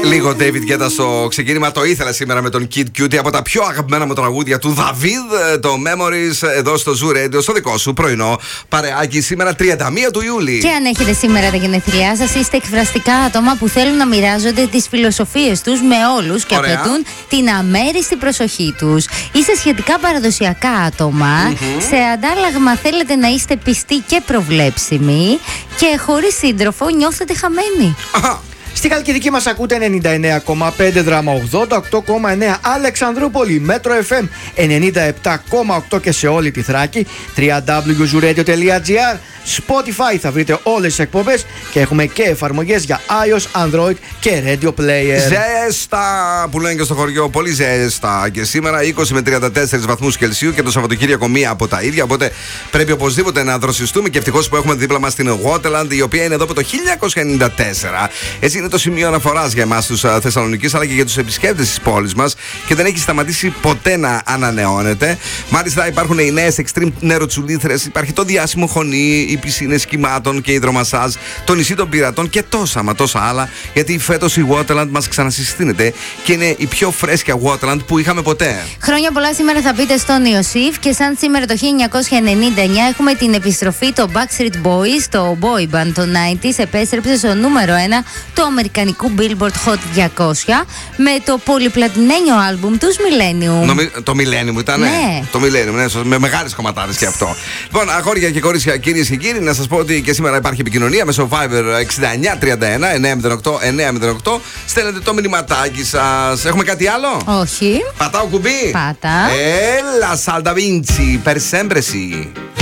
Λίγο David Guetta στο ξεκίνημα. Το ήθελα σήμερα με τον Kid Cudi, από τα πιο αγαπημένα μου τραγούδια του David, το Memories, εδώ στο Zoo Radio, στο δικό σου πρωινό παρεάκι, σήμερα 31 του Ιούλη. Και αν έχετε σήμερα τα γενέθλιά σας, είστε εκφραστικά άτομα που θέλουν να μοιράζονται τις φιλοσοφίες τους με όλους και απαιτούν την αμέριστη προσοχή τους. Είστε σχετικά παραδοσιακά άτομα. Σε αντάλλαγμα θέλετε να είστε πιστοί και προβλέψιμοι, και χωρίς σύντροφο νιώθετε χαμένοι. Στη Χαλκιδική μας ακούτε 99,5, Δράμα 88,9, Αλεξανδρούπολη, Μέτρο FM 97,8 και σε όλη τη Θράκη, www.zooradio.gr, Spotify, θα βρείτε όλες τις εκπομπές και έχουμε και εφαρμογές για iOS, Android και Radio Player. Ζέστα που λένε και στο χωριό, πολύ ζέστα. Και σήμερα 20 με 34 βαθμούς Κελσίου και το Σαββατοκύριακο μία από τα ίδια. Οπότε πρέπει οπωσδήποτε να δροσιστούμε, και ευτυχώς που έχουμε δίπλα μας την Waterland, η οποία είναι εδώ από το 1994. Έτσι είναι το σημείο αναφοράς για εμάς τους Θεσσαλονικείς, αλλά και για τους επισκέπτες της πόλης μας, και δεν έχει σταματήσει ποτέ να ανανεώνεται. Μάλιστα υπάρχουν οι νέες extreme νεροτσουλήθρες, υπάρχει το διάσημο Χωνί, οι πισίνες κυμάτων και υδρομασάζ, το νησί των πειρατών και τόσα άλλα, γιατί φέτος η Waterland μας ξανασυστήνεται και είναι η πιο φρέσκια Waterland που είχαμε ποτέ. Χρόνια πολλά σήμερα θα πείτε στον Ιωσήφ, και σαν σήμερα το 1999 έχουμε την επιστροφή των Backstreet Boys, το boy band των 90s επέστρεψε στο νούμερο 1 του αμερικανικού Billboard Hot 200 με το πολυπλατινένιο άλμπουμ τους Millennium. Το Millennium ήταν, ναι. Το Millennium, ναι, με μεγάλες κομματάρες και αυτό. Λοιπόν, αγόρια και κορίτσια, κυρίες και κύριοι, να σας πω ότι και σήμερα υπάρχει επικοινωνία μέσω Viber 6931 908 908. Στέλνετε το μηνυματάκι σας. Έχουμε κάτι άλλο? Όχι. Πατάω κουμπί. Πάτα. Έλα, Salda Vinci, per sempre sì.